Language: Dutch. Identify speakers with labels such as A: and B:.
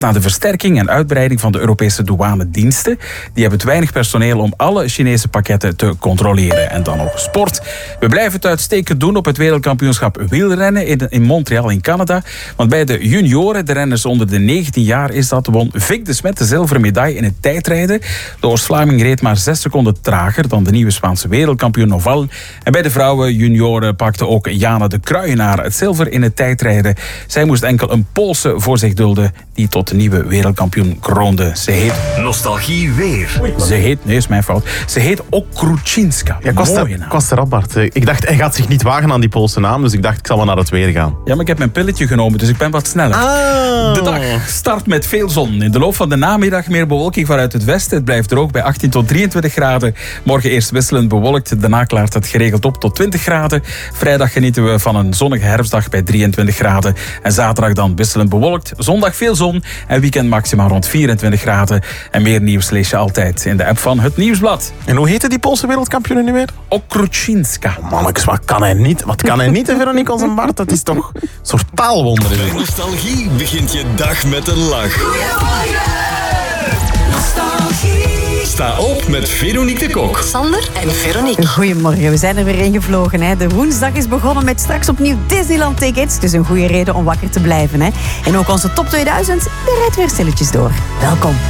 A: Na de versterking en uitbreiding van de Europese douanediensten. Die hebben te weinig personeel om alle Chinese pakketten te controleren. En dan nog sport. We blijven het uitstekend doen op het wereldkampioenschap wielrennen in Montreal in Canada. Want bij de junioren, de renners onder de 19 jaar, won Vic de Smet de zilveren medaille in het tijdrijden. De Oost-Vlaming reed maar 6 seconden trager dan de nieuwe Spaanse wereldkampioen Noval. En bij de vrouwen junioren pakte ook Jana de Kruijenaar het zilver in het tijdrijden. Zij moest enkel een Poolse voor zich dulden die tot de nieuwe wereldkampioen kroonde. Ze heet...
B: Nostalgie weer.
A: Ze heet... Nee, is mijn fout. Ze heet Okruchinska.
C: Ja, ik was erop, Bart. Ik dacht, hij gaat zich niet wagen aan die Poolse naam, dus ik dacht, ik zal wel naar het weer gaan.
A: Ja, maar ik heb mijn pilletje genomen, dus ik ben wat sneller. De dag start met veel zon. In de loop van de namiddag meer bewolking vanuit het westen. Het blijft droog bij 18 tot 23 graden. Morgen eerst wisselend bewolkt. Daarna klaart het geregeld op tot 20 graden. Vrijdag genieten we van een zonnige herfstdag bij 23 graden. En zaterdag dan wisselend bewolkt. Zondag veel zon. En weekend maximaal rond 24 graden. En meer nieuws lees je altijd in de app van Het Nieuwsblad.
C: En hoe heette die Poolse wereldkampioen nu weer?
A: Okruchinska.
C: Mannetjes, wat kan hij niet? Wat kan hij niet, Veronique, onze Bart? Dat is toch een soort taalwonder.
B: Bij Nostalgie begint je dag met een lach.
D: Nostalgie.
B: Sta op met Veronique de Kok.
D: Sander en Veronique.
E: Goedemorgen, we zijn er weer ingevlogen. Hè. De woensdag is begonnen met straks opnieuw Disneyland-tickets. Dus een goede reden om wakker te blijven. Hè. En ook onze top 2000, die rijdt weer stilletjes door. Welkom.